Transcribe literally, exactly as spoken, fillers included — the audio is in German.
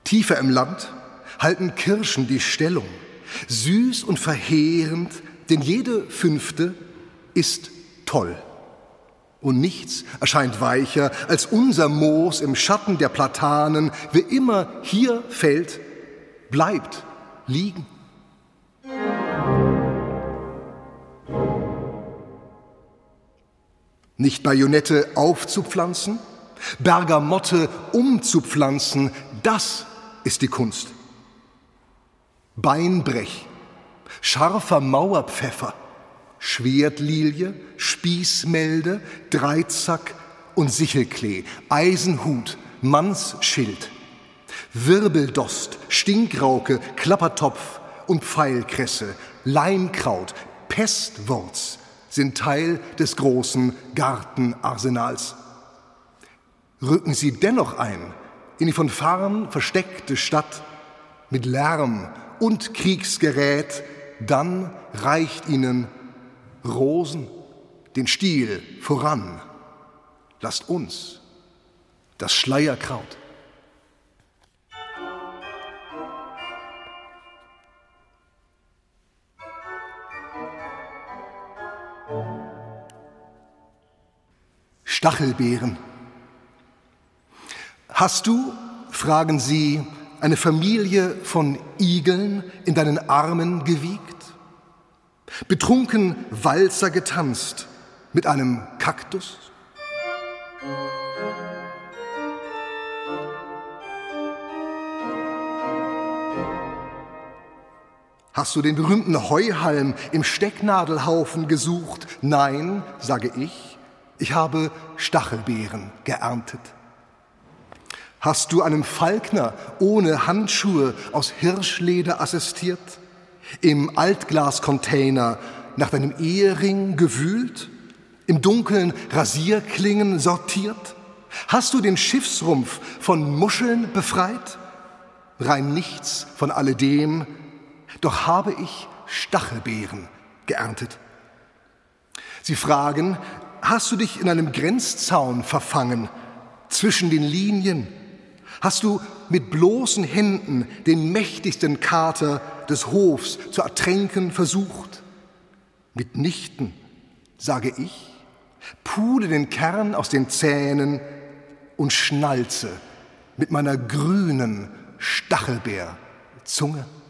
Tiefer im Land halten Kirschen die Stellung, süß und verheerend, denn jede fünfte ist toll. Und nichts erscheint weicher als unser Moos im Schatten der Platanen. Wer immer hier fällt, bleibt liegen. Nicht Bajonette aufzupflanzen, Bergamotte umzupflanzen, das ist die Kunst. Beinbrech, scharfer Mauerpfeffer, Schwertlilie, Spießmelde, Dreizack und Sichelklee, Eisenhut, Mannsschild, Wirbeldost, Stinkrauke, Klappertopf und Pfeilkresse, Leimkraut, Pestwurz sind Teil des großen Gartenarsenals. Rücken Sie dennoch ein in die von Farn versteckte Stadt mit Lärm und Kriegsgerät, dann reicht Ihnen Rosen den Stiel voran. Lasst uns das Schleierkraut. Stachelbeeren. Hast du, fragen sie, eine Familie von Igeln in deinen Armen gewiegt? Betrunken Walzer getanzt mit einem Kaktus? Hast du den berühmten Heuhalm im Stecknadelhaufen gesucht? Nein, sage ich, ich habe Stachelbeeren geerntet. Hast du einem Falkner ohne Handschuhe aus Hirschleder assistiert? Im Altglascontainer nach deinem Ehering gewühlt? Im dunklen Rasierklingen sortiert? Hast du den Schiffsrumpf von Muscheln befreit? Rein nichts von alledem, doch habe ich Stachelbeeren geerntet. Sie fragen, hast du dich in einem Grenzzaun verfangen, zwischen den Linien? Hast du mit bloßen Händen den mächtigsten Kater des Hofs zu ertränken versucht? Mitnichten, sage ich, pule den Kern aus den Zähnen und schnalze mit meiner grünen Stachelbeerzunge.